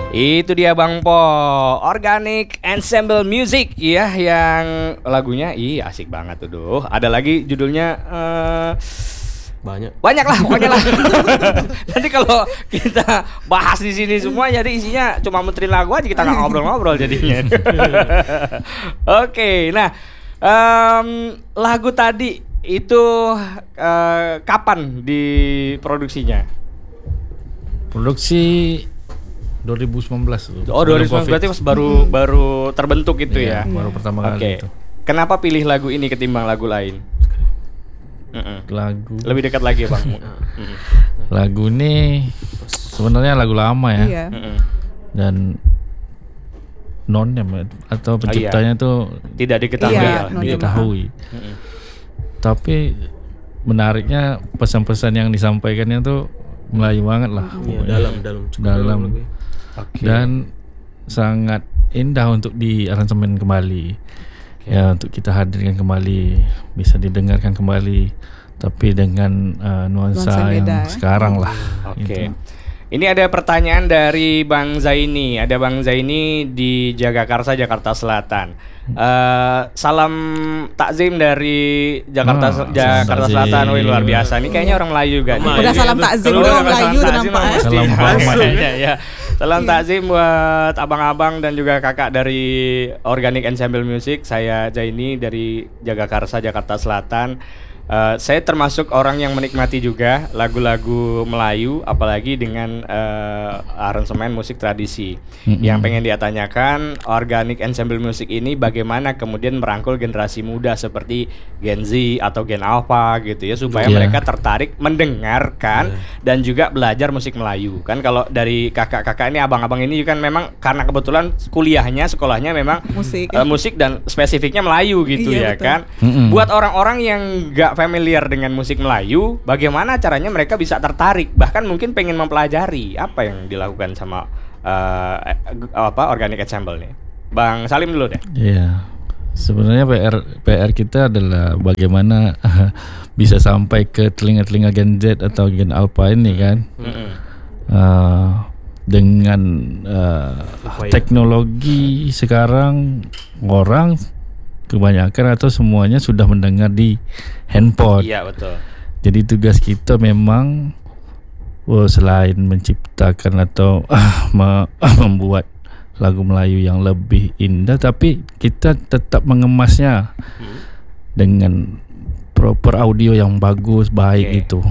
Itu dia Bang Po, Organic Ensemble Music ya, yang lagunya asik banget tuh. Duh. Ada lagi judulnya banyak lah pokoknya lah. Nanti kalau kita bahas di sini semua jadi isinya cuma muterin lagu aja, kita nggak ngobrol-ngobrol jadinya. Oke, nah lagu tadi itu kapan diproduksinya? Produksi 2019. Oh, 2019 berarti pas baru terbentuk itu ya. Baru pertama kali itu. Kenapa pilih lagu ini ketimbang lagu lain? Lagu lebih dekat lagi Bang. Lagu ini sebenarnya lagu lama ya. Iya. Dan atau penciptanya tuh tidak diketahui. Tapi menariknya pesan-pesan yang disampaikannya tuh Melayu banget lah. Dalam. Okay. Dan sangat indah untuk diaransemen kembali. Okay. Ya, untuk kita hadirkan kembali, bisa didengarkan kembali, tapi dengan nuansa yang sekarang lah. Oke. Okay. Ini ada pertanyaan dari Bang Zaini. Ada Bang Zaini di Jagakarsa, Jakarta Selatan. Salam takzim dari Jakarta Selatan. Wih, luar biasa. Ini kayaknya orang Melayu juga. Udah salam takzim dong Melayu tuh nampaknya. Salam takzim buat abang-abang dan juga kakak dari Organic Ensemble Music. Saya Zaini dari Jagakarsa, Jakarta Selatan. Saya termasuk orang yang menikmati juga lagu-lagu Melayu, apalagi dengan aransemen musik tradisi. Yang pengen dia tanyakan, Organic Ensemble Music ini bagaimana kemudian merangkul generasi muda seperti Gen Z atau Gen Alpha gitu ya, supaya mereka tertarik mendengarkan dan juga belajar musik Melayu. Kan kalau dari kakak-kakak ini, abang-abang ini kan memang karena kebetulan sekolahnya memang musik dan spesifiknya Melayu gitu ya betul. Kan. Buat orang-orang yang gak familiar dengan musik Melayu, bagaimana caranya mereka bisa tertarik, bahkan mungkin pengen mempelajari apa yang dilakukan sama Organic Ensemble nih. Bang Salim dulu deh. Iya. Sebenarnya PR kita adalah bagaimana bisa sampai ke telinga-telinga Gen Z atau Gen Alpha ini kan. Dengan teknologi sekarang orang kebanyakan atau semuanya sudah mendengar di handphone. Iya betul. Jadi tugas kita memang selain menciptakan atau membuat lagu Melayu yang lebih indah, tapi kita tetap mengemasnya dengan proper audio yang bagus, baik itu.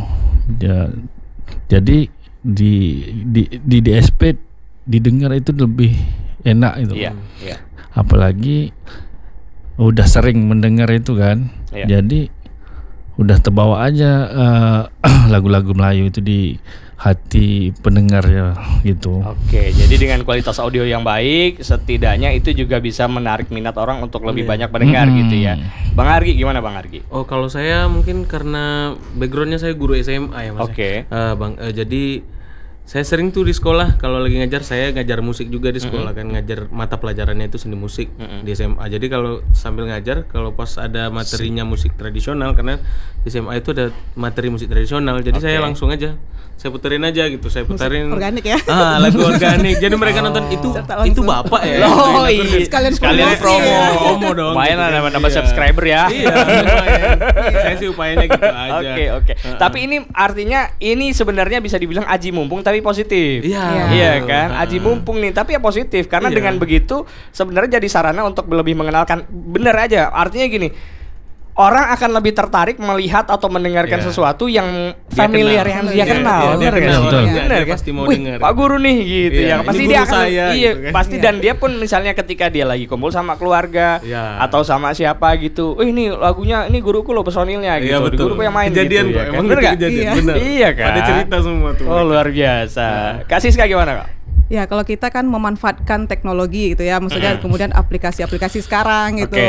Jadi di DSP didengar itu lebih enak itu. Apalagi udah sering mendengar itu kan, jadi udah terbawa aja lagu-lagu Melayu itu di hati pendengar ya gitu. Oke, jadi dengan kualitas audio yang baik, setidaknya itu juga bisa menarik minat orang untuk lebih banyak mendengar gitu ya. Bang Argi gimana Bang Argi? Oh, kalau saya mungkin karena backgroundnya saya guru SMA ya Mas. Oke. Jadi saya sering tuh di sekolah kalau lagi ngajar, saya ngajar musik juga di sekolah kan, ngajar mata pelajarannya itu seni musik di SMA. Jadi kalau sambil ngajar, kalau pas ada materinya musik tradisional, karena di SMA itu ada materi musik tradisional, jadi saya langsung aja saya puterin aja gitu, saya puterin organik ya. Lagu organik. Jadi mereka nonton itu bapak ya. Oh iya, sekalian promo dong. Lumayan lah nambah subscriber ya. Iya, lumayan. Saya sih upayanya gitu aja. Oke. Tapi ini artinya ini sebenarnya bisa dibilang aji mumpung tapi positif. Iya kan? Aji mumpung nih, tapi ya positif karena dengan begitu sebenarnya jadi sarana untuk lebih mengenalkan. Bener aja. Artinya gini, orang akan lebih tertarik melihat atau mendengarkan sesuatu yang familiar, yang dia kenal. Bener kan? Pasti mau dengar. Pak Guru nih gitu ya. Pasti dia akan pasti gitu kan. dan dia pun misalnya ketika dia lagi kumpul sama keluarga atau sama siapa gitu. Ini lagunya ini guruku loh personilnya gitu. Guruku yang main kejadian gitu. Emang bener enggak? Bener. Iya kan? Ada cerita semua tuh. Oh, luar biasa. Kak Siska gimana, Kak? Ya, kalau kita kan memanfaatkan teknologi gitu ya. Maksudnya kemudian aplikasi-aplikasi sekarang gitu.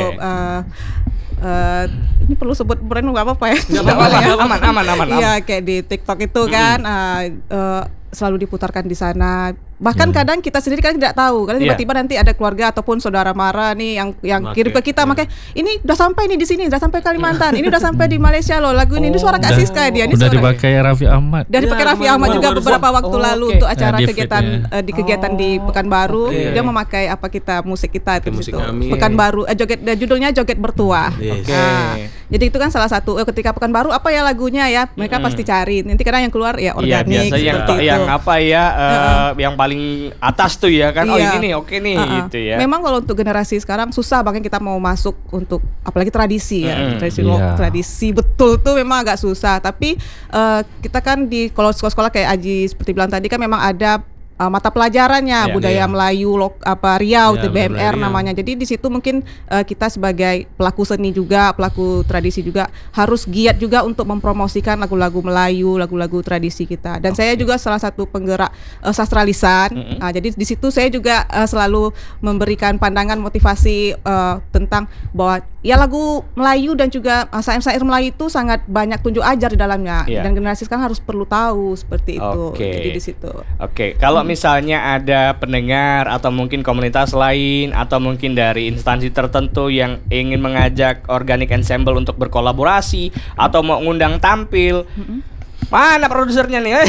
Ini perlu sebut brand nggak apa-apa ya? Nggak apa-apa ya. Aman. Iya, kayak di TikTok itu kan selalu diputarkan di sana Bahkan kadang kita sendiri kan tidak tahu, karena tiba-tiba nanti ada keluarga ataupun saudara mara nih yang kirim ke kita, makanya ini udah sampai nih di sini, udah sampai Kalimantan, ini udah sampai di Malaysia loh lagu ini suara Kak Siska dia. Ini udah suara dipakai Raffi Ahmad. dari pakai Raffi Ahmad juga beberapa waktu lalu untuk acara Di kegiatan di kegiatan di Pekanbaru, dia memakai musik kita itu di situ. Pekanbaru joget, judulnya Joget Bertuah. Jadi itu kan salah satu ketika Pekanbaru apa ya lagunya ya, mereka pasti cari. Nanti kadang yang keluar ya organik seperti itu. Yang apa ya yang paling atas tuh ya kan. Oh ini nih oke nih gitu ya. Memang kalau untuk generasi sekarang susah banget kita mau masuk untuk apalagi tradisi ya. Tradisi betul tuh memang agak susah. Tapi kita kan di kalau sekolah-sekolah kayak Aji seperti bilang tadi kan memang ada mata pelajarannya budaya Melayu Riau itu BMR namanya. Jadi di situ mungkin kita sebagai pelaku seni juga, pelaku tradisi juga harus giat juga untuk mempromosikan lagu-lagu Melayu, lagu-lagu tradisi kita. Dan saya juga salah satu penggerak sastra lisan. Jadi di situ saya juga selalu memberikan pandangan motivasi tentang bahwa ya lagu Melayu dan juga syair-syair Melayu itu sangat banyak tunjuk ajar di dalamnya dan generasi sekarang harus perlu tahu seperti itu. Jadi di situ. Kalau misalnya ada pendengar atau mungkin komunitas lain atau mungkin dari instansi tertentu yang ingin mengajak Organic Ensemble untuk berkolaborasi atau mau ngundang tampil, mana produsernya nih?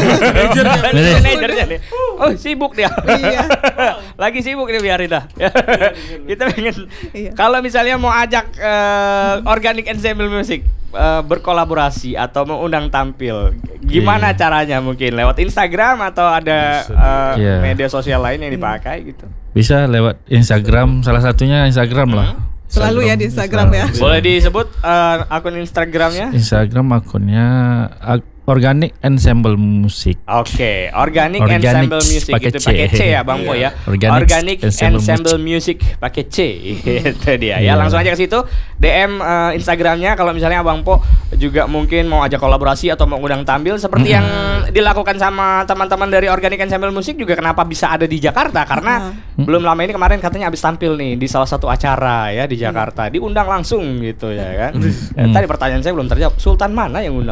Manajernya nih. Oh sibuk dia. Lagi sibuk nih biarin dah. Kita pengen. Kalau misalnya mau ajak Organic Ensemble Music berkolaborasi atau mengundang tampil, gimana caranya? Mungkin lewat Instagram atau ada media sosial lain yang dipakai gitu? Bisa lewat Instagram, salah satunya Instagram lah. Selalu ya di Instagram ya. Boleh disebut akun Instagramnya? Instagram akunnya Organic Ensemble Music. Organic Ensemble Music itu pakai C ya Bang Po ya. Organic Ensemble Music pakai C. Itu dia ya. Langsung aja ke situ DM Instagramnya kalau misalnya Bang Po juga mungkin mau ajak kolaborasi atau mau ngundang tampil seperti yang dilakukan sama teman-teman dari Organic Ensemble Music juga. Kenapa bisa ada di Jakarta? Karena belum lama ini kemarin katanya habis tampil nih di salah satu acara ya di Jakarta, diundang langsung gitu ya kan. Tadi pertanyaan saya belum terjawab, Sultan mana yang undang?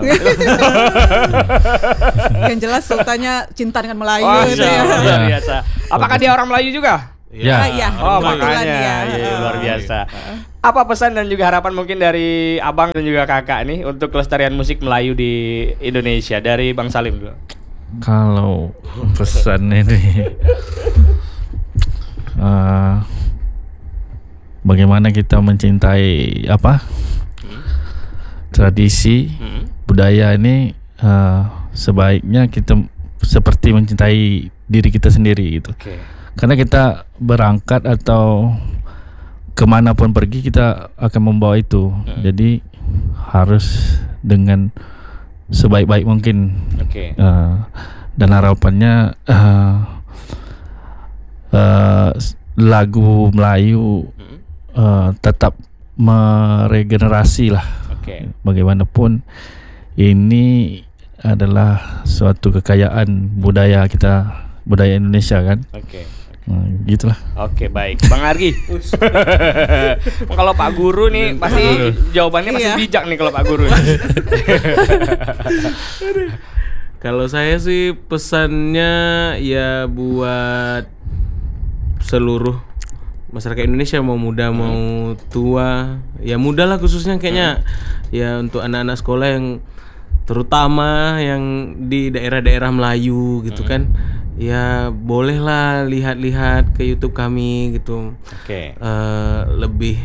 Yang jelas sultannya cinta dengan Melayu gitu ya. Luar biasa. Apakah dia orang Melayu juga? Ya. Makanya luar biasa. Apa pesan dan juga harapan mungkin dari Abang dan juga Kakak nih untuk kelestarian musik Melayu di Indonesia, dari Bang Salim dulu? Kalau pesan ini bagaimana kita mencintai tradisi budaya ini, sebaiknya kita seperti mencintai diri kita sendiri gitu. Karena kita berangkat atau kemanapun pergi kita akan membawa itu. Jadi harus dengan sebaik-baik mungkin. Dan harapannya lagu Melayu tetap meregenerasi lah. Bagaimanapun ini adalah suatu kekayaan budaya kita, budaya Indonesia kan. Gitulah. Baik. Bang Argi. Kalau Pak Guru nih pasti jawabannya masih bijak nih kalau Pak Guru. Kalau saya sih pesannya ya buat seluruh masyarakat Indonesia, mau muda mau tua, ya muda lah khususnya kayaknya, ya untuk anak-anak sekolah yang terutama yang di daerah-daerah Melayu gitu kan, ya bolehlah lihat-lihat ke YouTube kami gitu. Lebih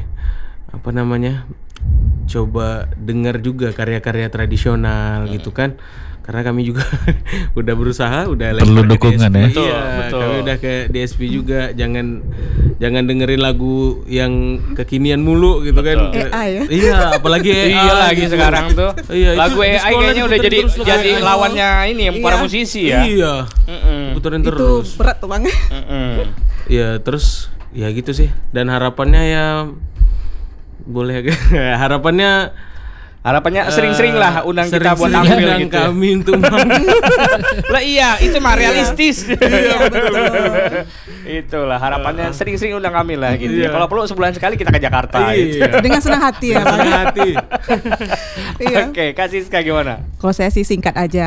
coba dengar juga karya-karya tradisional gitu kan. Karena kami juga udah berusaha, udah perlu dukungan ya. Betul. Kami udah ke DSP juga, jangan dengerin lagu yang kekinian mulu gitu kan. AI ya. Iya, apalagi AI lagi gitu. Sekarang tuh. Lagu AI kayaknya udah jadi lawannya ini para musisi ya. Iya. Puterin terus. Itu berat tuh Bang. Iya, terus ya gitu sih. Dan harapannya ya boleh Harapannya sering-sering lah undang kita buat tampil gitu. Kami untuk lah iya, itu mah realistis. Iya betul. Itulah harapannya sering-sering undang kami lah gitu. Kalau perlu sebulan sekali kita ke Jakarta gitu. Dengan senang hati ya Bang. Oke, Kak Siska gimana? Kalau saya sih singkat aja.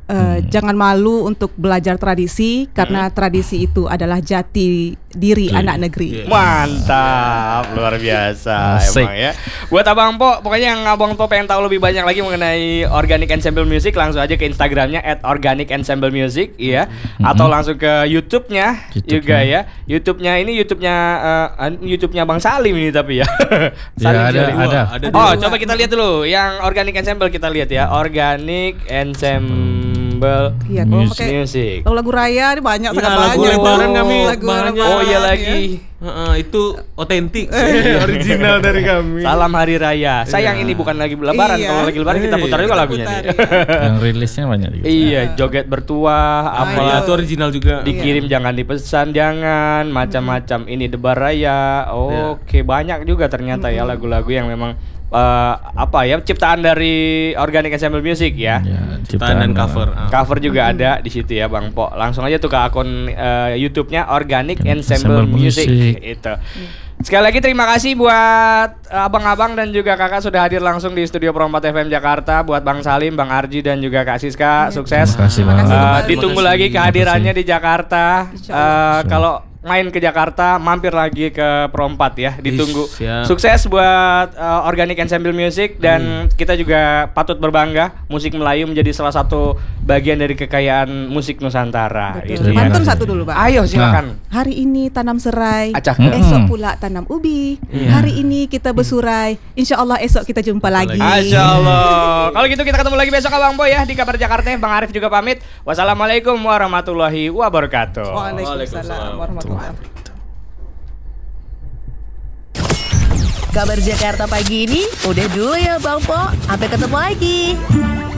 jangan malu untuk belajar tradisi karena tradisi itu adalah jati diri anak negeri. Mantap, luar biasa emang ya. Buat Abang Po, pokoknya yang Abang Po pengen tahu lebih banyak lagi mengenai Organic Ensemble Music, langsung aja ke Instagramnya @organicensemble_music ya, atau langsung ke YouTube-nya juga ya. YouTube-nya Bang Salim ini tapi ya. Salim ada. Oh, coba kita lihat dulu yang Organic Ensemble, kita lihat ya. Organic Ensemble Music. Lagu raya ini banyak sangat lagu banyak. lebaran kami Lagu banyak. lebaran, Oh iya lagi. Itu otentik, original dari kami. Salam Hari Raya. Sayang ini bukan lagi lebaran. Iya. Kalau lagi lebaran kita putar juga lagunya nih. Yang rilisnya banyak juga. Iya, joget bertuah, Iya, itu original juga. dikirim jangan dipesan jangan, macam-macam ini debar raya. Oke, banyak juga ternyata ya lagu-lagu yang memang ciptaan dari Organic Ensemble Music ya. Ciptaan dan cover. Cover juga ada di situ ya Bang Po. Langsung aja tuh ke akun YouTube-nya Organic Ensemble Music itu. Sekali lagi terima kasih buat abang-abang dan juga kakak sudah hadir langsung di studio Pro 4 FM Jakarta. Buat Bang Salim, Bang Arji dan juga Kak Siska, sukses. Terima kasih, Ditunggu lagi kehadirannya di Jakarta. Kalau main ke Jakarta, mampir lagi ke Pro 4 ya, ditunggu. Sukses buat Organic Ensemble Music dan kita juga patut berbangga musik Melayu menjadi salah satu bagian dari kekayaan musik Nusantara. Betul. Pantun satu dulu, Pak. Ayo silakan. Hari ini tanam serai, Acak. esok pula tanam ubi. Hari ini kita bersurai, insya Allah esok kita jumpa lagi. Masya Allah. Kalau gitu kita ketemu lagi besok Abang Boy ya di Kabar Jakarta. Bang Arif juga pamit. Wassalamualaikum warahmatullahi wabarakatuh. Waalaikumsalam warahmatullahi wabarakatuh. Kabar Jakarta pagi ini udah dulu ya Bang Po. Sampai ketemu lagi.